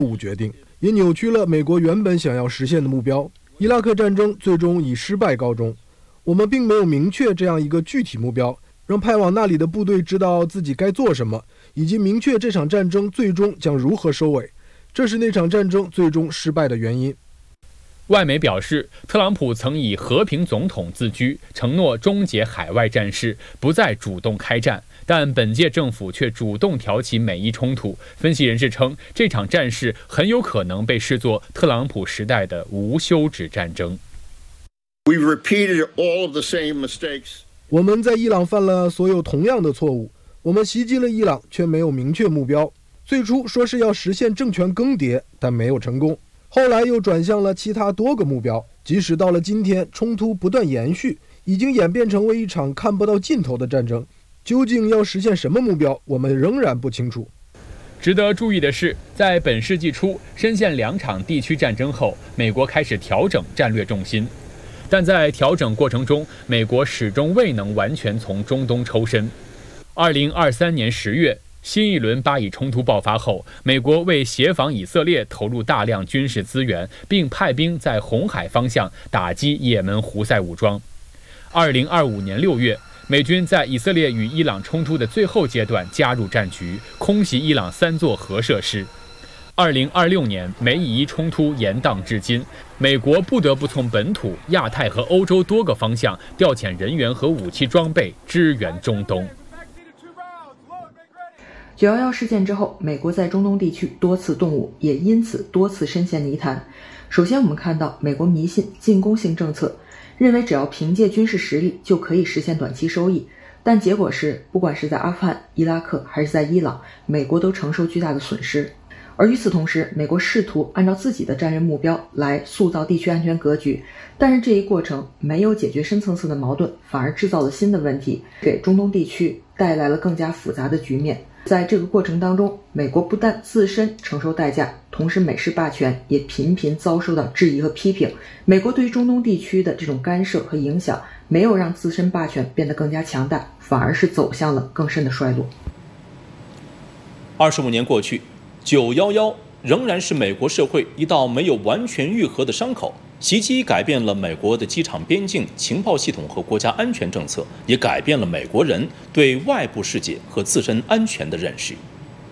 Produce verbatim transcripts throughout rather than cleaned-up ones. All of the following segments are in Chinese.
误决定，也扭曲了美国原本想要实现的目标。伊拉克战争最终以失败告终。我们并没有明确这样一个具体目标，让派往那里的部队知道自己该做什么，以及明确这场战争最终将如何收尾。这是那场战争最终失败的原因。 外媒表示，特朗普曾以和平总统自居，承诺终结海外战事，不再主动开战，但本届政府却主动挑起美伊冲突。分析人士称，这场战事很有可能被视作特朗普时代的无休止战争。 We've repeated all of the same mistakes. 我们在伊朗犯了所有同样的错误，我们袭击了伊朗，却没有明确目标。最初说是要实现政权更迭，但没有成功。后来又转向了其他多个目标，即使到了今天，冲突不断延续，已经演变成为一场看不到尽头的战争。究竟要实现什么目标，我们仍然不清楚。 值得注意的是，在本世纪初深陷两场地区战争后，美国开始调整战略重心，但在调整过程中，美国始终未能完全从中东抽身。二零二三年十月，新一轮巴以冲突爆发后，美国为协防以色列投入大量军事资源，并派兵在红海方向打击也门胡塞武装。二零二五年六月，美军在以色列与伊朗冲突的最后阶段加入战局，空袭伊朗三座核设施。二零二六年，美以伊冲突延宕至今，美国不得不从本土、亚太和欧洲多个方向调遣人员和武器装备支援中东。 九一一事件之后，美国在中东地区多次动武，也因此多次深陷泥潭。首先，我们看到美国迷信进攻性政策，认为只要凭借军事实力就可以实现短期收益，但结果是，不管是在阿富汗、伊拉克还是在伊朗，美国都承受巨大的损失。而与此同时，美国试图按照自己的战略目标来塑造地区安全格局，但是这一过程没有解决深层次的矛盾，反而制造了新的问题，给中东地区带来了更加复杂的局面。在这个过程当中，美国不但自身承受代价，同时美式霸权也频频遭受到质疑和批评。美国对于中东地区的这种干涉和影响，没有让自身霸权变得更加强大，反而是走向了更深的衰落。 二十五年过去，九一一仍然是美国社会一道没有完全愈合的伤口。袭击改变了美国的机场边境情报系统和国家安全政策，也改变了美国人对外部世界和自身安全的认识。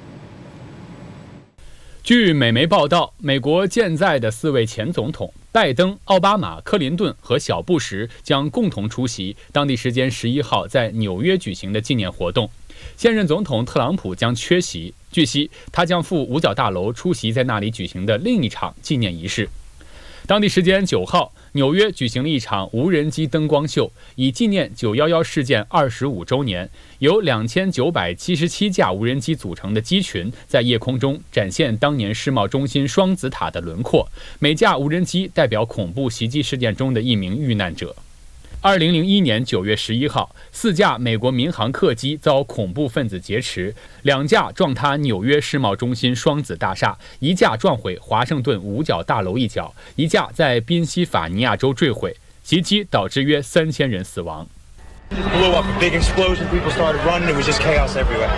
据美媒报道，美国现在的四位前总统拜登、奥巴马、克林顿和小布什将共同出席当地时间十一号在纽约举行的纪念活动。现任总统特朗普将缺席，据悉他将赴五角大楼出席在那里举行的另一场纪念仪式。当地时间九号，纽约举行了一场无人机灯光秀，以纪念九一一事件二十五周年。由两千九百七十七架无人机组成的机群在夜空中展现当年世贸中心双子塔的轮廓，每架无人机代表恐怖袭击事件中的一名遇难者。二零零一年九月十一号，四架美国民航客机遭恐怖分子劫持，两架撞塌纽约世贸中心双子大厦，一架撞毁华盛顿五角大楼一角，一架在宾夕法尼亚州坠毁。袭击导致约三千人死亡。 Blew up a big explosion. People started running. It was just chaos everywhere.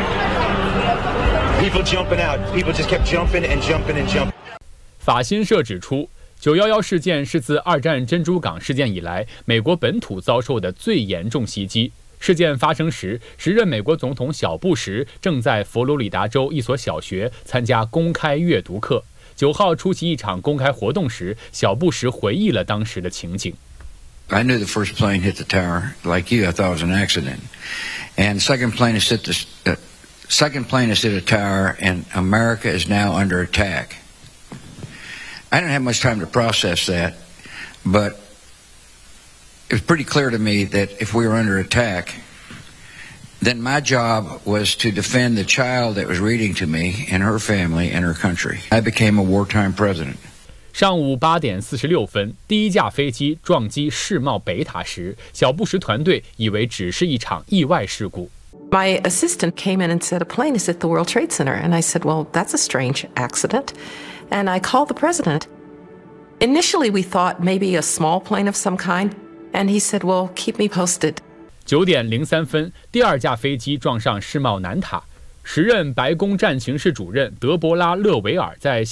People jumping out. People just kept jumping and jumping and jumping. 法新社指出，九一一事件是自二战珍珠港事件以来，美国本土遭受的最严重袭击。事件发生时，时任美国总统小布什正在佛罗里达州一所小学参加公开阅读课。九号出席一场公开活动时，小布什回忆了当时的情景。 I knew the first plane hit the tower. Like you, I thought it was an accident. And the second plane has hit the uh, second plane has hit a tower, and America is now under attack. I didn't have much time to process that, but it was pretty clear to me that if we were under attack, then my job was to defend the child that was reading to me and her family and her country. I became a wartime president. 上午八点四十六分，第一架飞机撞击世贸北塔时，小布什团队以为只是一场意外事故。 My assistant came in and said, a plane is at the World Trade Center. And I said, well, that's a strange accident. And I called the president. Initially, we thought maybe a small plane of some kind. And he said, well, keep me posted. 九点零三分，第二架飞机撞上世贸南塔。 时任白宫战情室主任德伯拉·勒维尔在